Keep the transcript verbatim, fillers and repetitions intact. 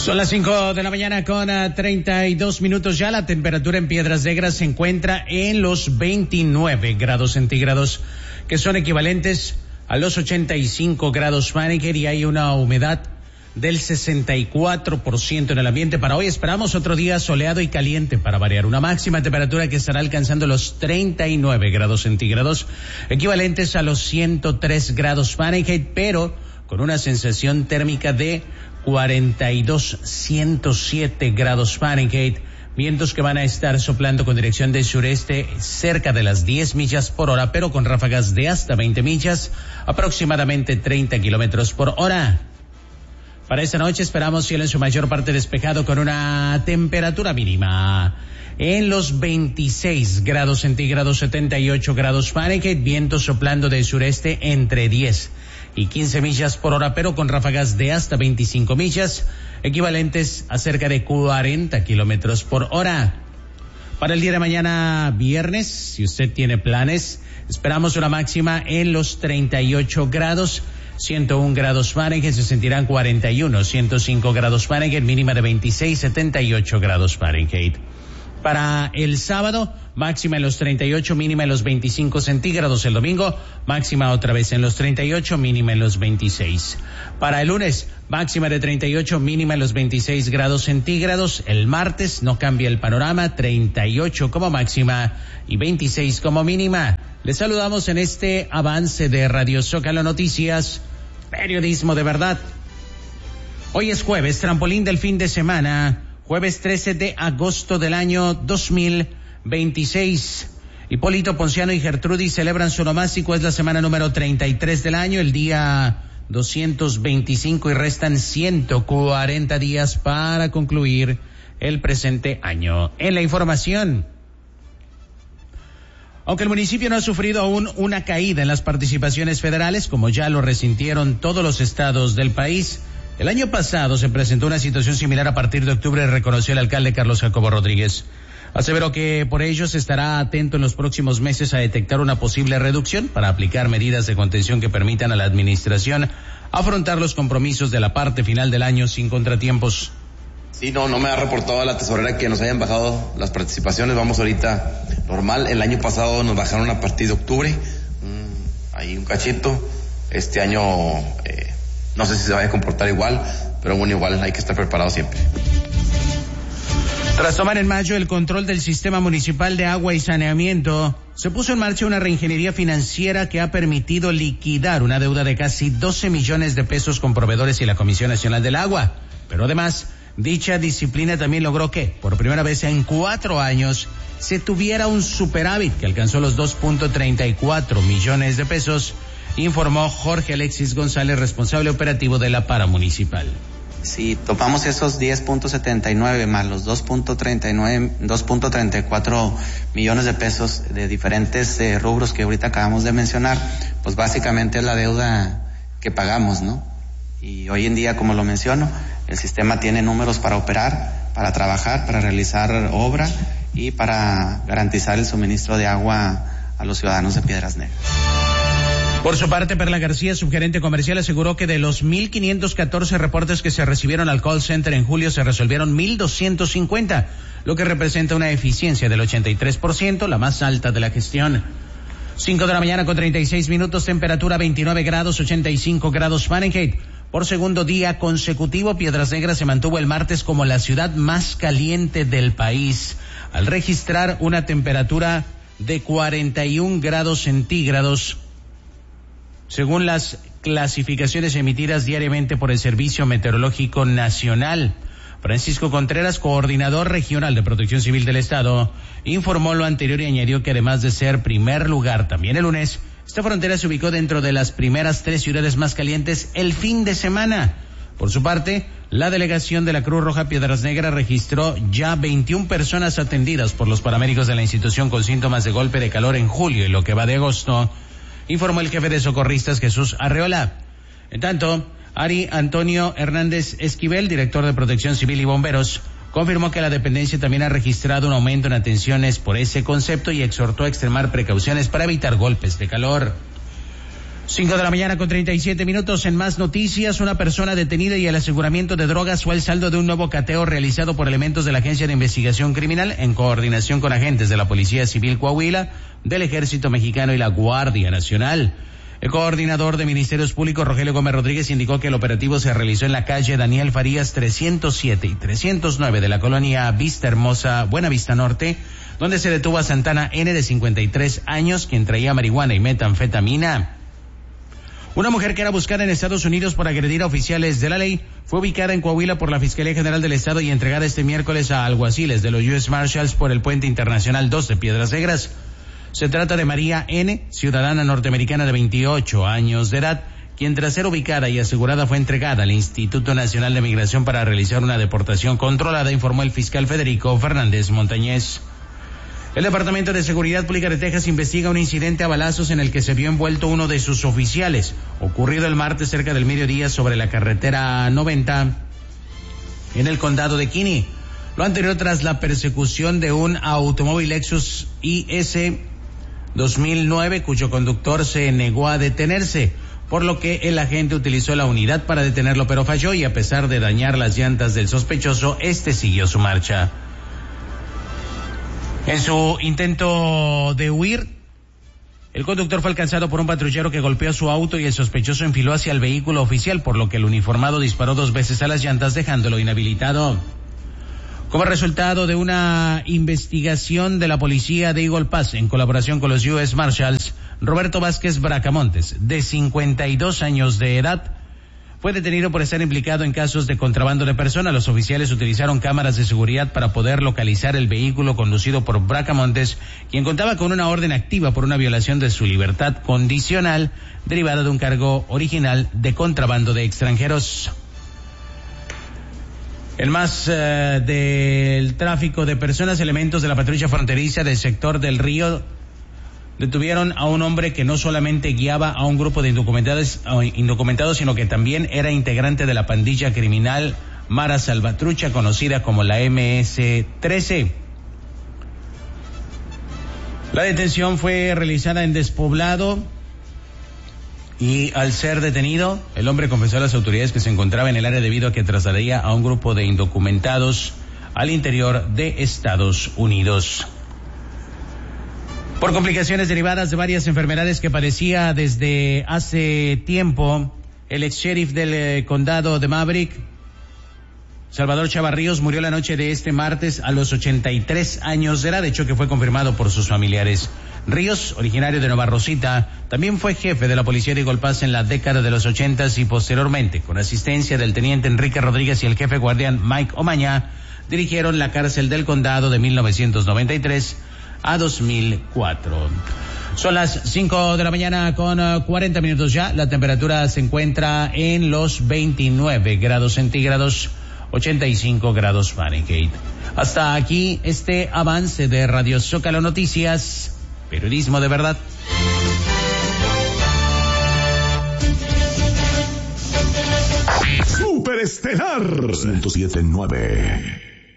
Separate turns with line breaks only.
Son las cinco de la mañana con uh, treinta y dos minutos ya. La temperatura en Piedras Negras se encuentra en los veintinueve grados centígrados, que son equivalentes a los ochenta y cinco grados Fahrenheit, y hay una humedad del sesenta y cuatro por ciento en el ambiente. Para hoy esperamos otro día soleado y caliente para variar. Una máxima temperatura que estará alcanzando los treinta y nueve grados centígrados, equivalentes a los ciento tres grados Fahrenheit, pero con una sensación térmica de cuarenta y dos, ciento siete grados Fahrenheit. Vientos que van a estar soplando con dirección de sureste cerca de las diez millas por hora, pero con ráfagas de hasta veinte millas, aproximadamente treinta kilómetros por hora. Para esta noche esperamos cielo en su mayor parte despejado con una temperatura mínima en los veintiséis grados centígrados, setenta y ocho grados Fahrenheit, vientos soplando de sureste entre diez y quince millas por hora, pero con ráfagas de hasta veinticinco millas, equivalentes a cerca de cuarenta kilómetros por hora. Para el día de mañana, viernes, si usted tiene planes, esperamos una máxima en los treinta y ocho grados, ciento uno grados Fahrenheit, se sentirán cuarenta y uno, ciento cinco grados Fahrenheit, mínima de veintiséis, setenta y ocho grados Fahrenheit. Para el sábado, máxima en los treinta y ocho, mínima en los veinticinco centígrados. El domingo, máxima otra vez en los treinta y ocho, mínima en los veintiséis. Para el lunes, máxima de treinta y ocho, mínima en los veintiséis grados centígrados. El martes no cambia el panorama, treinta y ocho como máxima y veintiséis como mínima. Les saludamos en este avance de Radio Zócalo Noticias, periodismo de verdad. Hoy es jueves, trampolín del fin de semana. Jueves trece de agosto del año dos mil veintiséis. Hipólito Ponciano y Gertrudis celebran su onomástico. Es la semana número treinta y tres del año, el día doscientos veinticinco, y restan ciento cuarenta días para concluir el presente año. En la información, aunque el municipio no ha sufrido aún una caída en las participaciones federales, como ya lo resintieron todos los estados del país, el año pasado se presentó una situación similar. A partir de octubre, reconoció el alcalde Carlos Jacobo Rodríguez. Aseveró que por ello se estará atento en los próximos meses a detectar una posible reducción para aplicar medidas de contención que permitan a la administración afrontar los compromisos de la parte final del año sin contratiempos.
Sí, no, no me ha reportado a la tesorera que nos hayan bajado las participaciones. Vamos ahorita normal. El año pasado nos bajaron a partir de octubre, mm, ahí un cachito. Este año eh, no sé si se vaya a comportar igual, pero bueno, igual hay que estar preparado siempre.
Tras tomar en mayo el control del sistema municipal de agua y saneamiento, se puso en marcha una reingeniería financiera que ha permitido liquidar una deuda de casi doce millones de pesos con proveedores y la Comisión Nacional del Agua. Pero además, dicha disciplina también logró que, por primera vez en cuatro años, se tuviera un superávit que alcanzó los dos punto treinta y cuatro millones de pesos, informó Jorge Alexis González, responsable operativo de la Paramunicipal.
Si topamos esos diez punto setenta y nueve más los dos punto treinta y nueve, dos punto treinta y cuatro millones de pesos de diferentes eh, rubros que ahorita acabamos de mencionar, pues básicamente es la deuda que pagamos, ¿no? Y hoy en día, como lo menciono, el sistema tiene números para operar, para trabajar, para realizar obra y para garantizar el suministro de agua a los ciudadanos de Piedras Negras.
Por su parte, Perla García, subgerente comercial, aseguró que de los mil quinientos catorce reportes que se recibieron al call center en julio, se resolvieron mil doscientos cincuenta, lo que representa una eficiencia del ochenta y tres por ciento, la más alta de la gestión. cinco de la mañana con treinta y seis minutos, temperatura veintinueve grados, ochenta y cinco grados Fahrenheit. Por segundo día consecutivo, Piedras Negras se mantuvo el martes como la ciudad más caliente del país, al registrar una temperatura de cuarenta y un grados centígrados, según las clasificaciones emitidas diariamente por el Servicio Meteorológico Nacional. Francisco Contreras, coordinador regional de Protección Civil del Estado, informó lo anterior y añadió que además de ser primer lugar también el lunes, esta frontera se ubicó dentro de las primeras tres ciudades más calientes el fin de semana. Por su parte, la delegación de la Cruz Roja Piedras Negras registró ya veintiuna personas atendidas por los paramédicos de la institución con síntomas de golpe de calor en julio y lo que va de agosto, informó el jefe de socorristas Jesús Arreola. En tanto, Ari Antonio Hernández Esquivel, director de Protección Civil y Bomberos, confirmó que la dependencia también ha registrado un aumento en atenciones por ese concepto y exhortó a extremar precauciones para evitar golpes de calor. Cinco de la mañana con treinta y siete minutos. En más noticias, una persona detenida y el aseguramiento de drogas fue el saldo de un nuevo cateo realizado por elementos de la Agencia de Investigación Criminal en coordinación con agentes de la Policía Civil Coahuila, del Ejército Mexicano y la Guardia Nacional. El coordinador de Ministerios Públicos, Rogelio Gómez Rodríguez, indicó que el operativo se realizó en la calle Daniel Farías trescientos siete y trescientos nueve de la colonia Vista Hermosa, Buena Vista Norte, donde se detuvo a Santana N, de cincuenta y tres años, quien traía marihuana y metanfetamina. Una mujer que era buscada en Estados Unidos por agredir a oficiales de la ley fue ubicada en Coahuila por la Fiscalía General del Estado y entregada este miércoles a alguaciles de los U S Marshals por el Puente Internacional dos de Piedras Negras. Se trata de María N., ciudadana norteamericana de veintiocho años de edad, quien tras ser ubicada y asegurada fue entregada al Instituto Nacional de Migración para realizar una deportación controlada, informó el fiscal Federico Fernández Montañez. El Departamento de Seguridad Pública de Texas investiga un incidente a balazos en el que se vio envuelto uno de sus oficiales, ocurrido el martes cerca del mediodía sobre la carretera noventa en el condado de Kinney. Lo anterior tras la persecución de un automóvil Lexus I S dos mil nueve cuyo conductor se negó a detenerse, por lo que el agente utilizó la unidad para detenerlo, pero falló y a pesar de dañar las llantas del sospechoso, este siguió su marcha. En su intento de huir, el conductor fue alcanzado por un patrullero que golpeó su auto y el sospechoso enfiló hacia el vehículo oficial, por lo que el uniformado disparó dos veces a las llantas dejándolo inhabilitado. Como resultado de una investigación de la policía de Eagle Pass en colaboración con los U S Marshals, Roberto Vázquez Bracamontes, de cincuenta y dos años de edad, fue detenido por estar implicado en casos de contrabando de personas. Los oficiales utilizaron cámaras de seguridad para poder localizar el vehículo conducido por Bracamontes, quien contaba con una orden activa por una violación de su libertad condicional derivada de un cargo original de contrabando de extranjeros. El más uh, del tráfico de personas, elementos de la patrulla fronteriza del sector del Río detuvieron a un hombre que no solamente guiaba a un grupo de indocumentados, indocumentados, sino que también era integrante de la pandilla criminal Mara Salvatrucha, conocida como la eme ese trece. La detención fue realizada en Despoblado y al ser detenido, el hombre confesó a las autoridades que se encontraba en el área debido a que trasladaría a un grupo de indocumentados al interior de Estados Unidos. Por complicaciones derivadas de varias enfermedades que padecía desde hace tiempo, el ex sheriff del eh, condado de Maverick, Salvador Chavarríos, murió la noche de este martes a los ochenta y tres años de edad, hecho que fue confirmado por sus familiares. Ríos, originario de Nueva Rosita, también fue jefe de la policía de Eagle Pass en la década de los ochentas y posteriormente, con asistencia del teniente Enrique Rodríguez y el jefe guardián Mike Omaña, dirigieron la cárcel del condado de mil novecientos noventa y tres a dos mil cuatro. Son las cinco de la mañana con uh, cuarenta minutos ya. La temperatura se encuentra en los veintinueve grados centígrados, ochenta y cinco grados Fahrenheit. Hasta aquí este avance de Radio Zócalo Noticias, periodismo de verdad.
Superestelar ciento siete punto nueve.